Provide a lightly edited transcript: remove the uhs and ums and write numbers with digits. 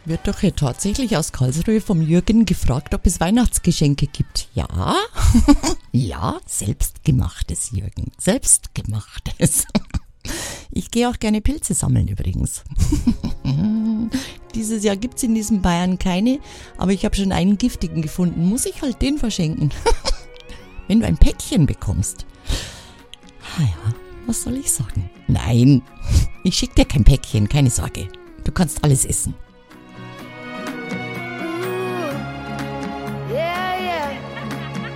Wird doch hier tatsächlich aus Karlsruhe vom Jürgen gefragt, ob es Weihnachtsgeschenke gibt. Ja, ja, selbstgemachtes, Jürgen, selbstgemachtes. Ich gehe auch gerne Pilze sammeln übrigens. Dieses Jahr gibt's in diesem Bayern keine, aber ich habe schon einen giftigen gefunden. Muss ich halt den verschenken. Wenn du ein Päckchen bekommst. Ja, was soll ich sagen? Nein, ich schicke dir kein Päckchen, keine Sorge. Du kannst alles essen.